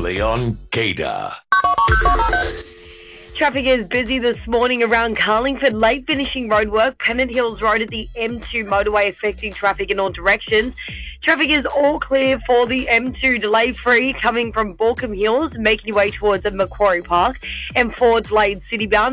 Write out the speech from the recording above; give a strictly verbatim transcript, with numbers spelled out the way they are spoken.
Leon Gator. Traffic is busy this morning around Carlingford. Late finishing roadwork, Pennant Hills Road at the M two motorway affecting traffic in all directions. Traffic is all clear for the M two, delay free coming from Borkham Hills, making your way towards Macquarie Park, and four delayed citybound.